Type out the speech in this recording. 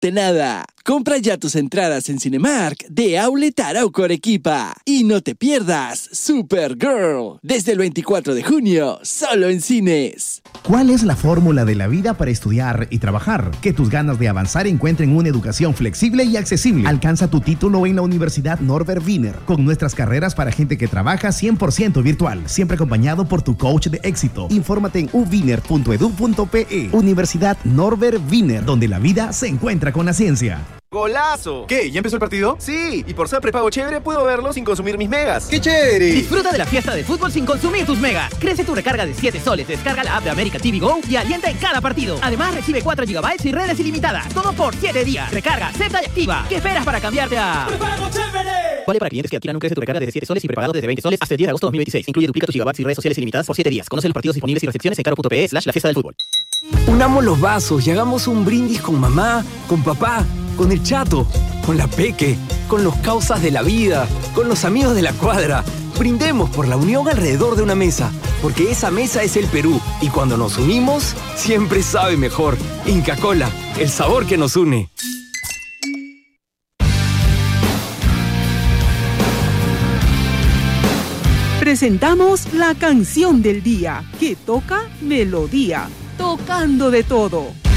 perderte nada. Compra ya tus entradas en Cinemark de Outlet Arauco Arequipa. Y no te pierdas Supergirl, desde el 24 de junio, solo en cines. ¿Cuál es la fórmula de la vida para estudiar y trabajar? Que tus ganas de avanzar encuentren una educación flexible y accesible. Alcanza tu título en la Universidad Norbert Wiener, con nuestras carreras para gente que trabaja 100% virtual, siempre acompañado por tu coach de éxito. Infórmate en uwiener.edu.pe. Universidad Norbert Wiener, donde la vida se encuentra con la ciencia. ¡Golazo! ¿Qué? ¿Ya empezó el partido? Sí, y por ser prepago chévere puedo verlo sin consumir mis megas. ¡Qué chévere! Disfruta de la fiesta de fútbol sin consumir tus megas. Crece tu recarga de 7 soles, descarga la app de América TV Go y alienta en cada partido. Además recibe 4 GB y redes ilimitadas. Todo por 7 días. Recarga, acepta y activa. ¿Qué esperas para cambiarte a prepago chévere? Vale para clientes que adquieran un Crece tu recarga desde 7 soles y prepagado desde 20 soles hasta el 10 de agosto de 2026. Incluye duplica tus gigabytes y redes sociales ilimitadas por 7 días. Conoce los partidos disponibles y recepciones en caro.pe/la fiesta del fútbol. Unamos los vasos y hagamos un brindis con mamá, con papá, con el chato, con la peque, con los causas de la vida, con los amigos de la cuadra. Brindemos por la unión alrededor de una mesa, porque esa mesa es el Perú. Y cuando nos unimos, siempre sabe mejor. Inca Kola, el sabor que nos une. Presentamos la canción del día, que toca melodía, tocando de todo.